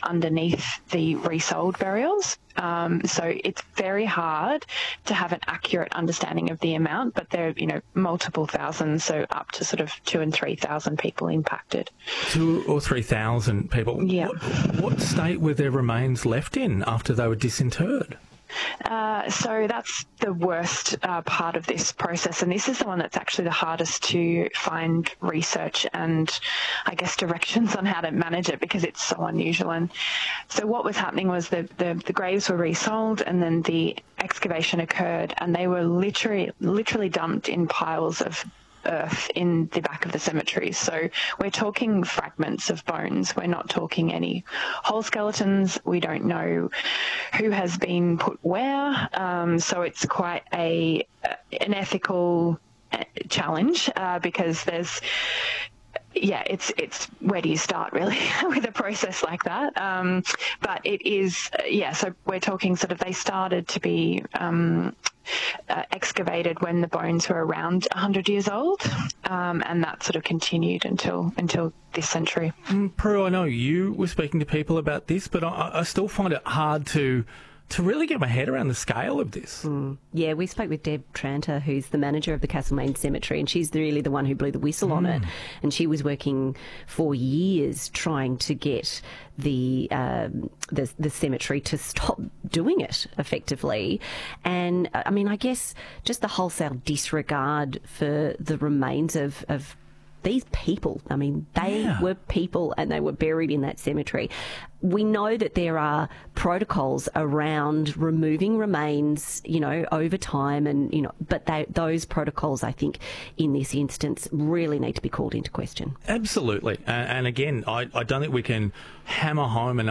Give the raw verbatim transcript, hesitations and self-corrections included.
underneath the resold burials. Um, so it's very hard to have an accurate understanding of the amount, but there are, you know, multiple thousands, so up to sort of two and three thousand people impacted. Two or three thousand people. Yeah. What, what state were their remains left in after they were disinterred? Uh, so that's the worst uh, part of this process, and this is the one that's actually the hardest to find research and, I guess, directions on how to manage it, because it's so unusual. And so what was happening was the, the, the graves were resold, and then the excavation occurred, and they were literally literally dumped in piles of earth in the back of the cemeteries. So we're talking fragments of bones. We're not talking any whole skeletons. We don't know who has been put where. Um, so it's quite a an ethical challenge uh, because there's yeah, it's it's where do you start really with a process like that? Um, but it is yeah. So we're talking sort of they started to be um, uh, excavated when the bones were around one hundred years old, um, and that sort of continued until until this century. Mm, Prue, I know you were speaking to people about this, but I, I still find it hard to. to really get my head around the scale of this. Mm. Yeah, we spoke with Deb Tranter, who's the manager of the Castlemaine Cemetery, and she's really the one who blew the whistle mm. on it. And she was working for years trying to get the, um, the the cemetery to stop doing it effectively. And, I mean, I guess just the wholesale disregard for the remains of, of these people. I mean, they yeah. were people and they were buried in that cemetery. We know that there are protocols around removing remains, you know, over time, and, you know, but they, those protocols, I think, in this instance, really need to be called into question. Absolutely. And, and again, I, I don't think we can hammer home enough